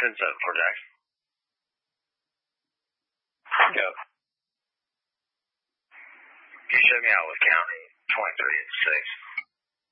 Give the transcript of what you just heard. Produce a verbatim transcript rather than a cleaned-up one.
ten seven for Jackson. Go. Can you show me Outwood County, twenty-three and six?